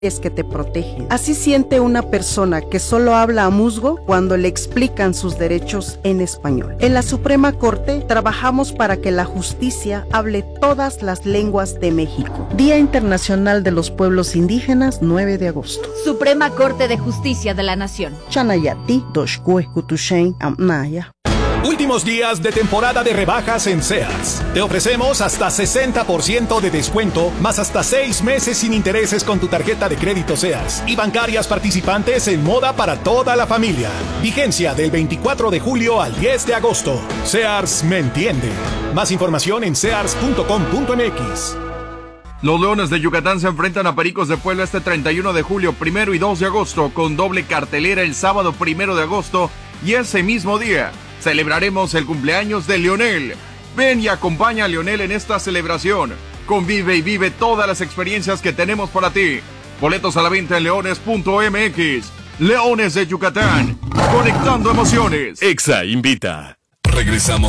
es que te protegen. Así siente una persona que solo habla a musgo cuando le explican sus derechos en español. En la Suprema Corte trabajamos para que la justicia hable todas las lenguas de México. Día Internacional de los Pueblos Indígenas, 9 de agosto. Suprema Corte de Justicia de la Nación. Chanayati, Doshkue, Kutushen, Amnaya. Últimos días de temporada de rebajas en Sears. Te ofrecemos hasta 60% de descuento, más hasta 6 meses sin intereses con tu tarjeta de crédito Sears y bancarias participantes en moda para toda la familia. Vigencia del 24 de julio al 10 de agosto. Sears me entiende. Más información en sears.com.mx. Los Leones de Yucatán se enfrentan a Pericos de Puebla este 31 de julio, 1 y 2 de agosto, con doble cartelera el sábado 1 de agosto y ese mismo día celebraremos el cumpleaños de Lionel. Ven y acompaña a Lionel en esta celebración. Convive y vive todas las experiencias que tenemos para ti. Boletos a la venta en leones.mx. Leones de Yucatán, conectando emociones. Exa invita. Regresamos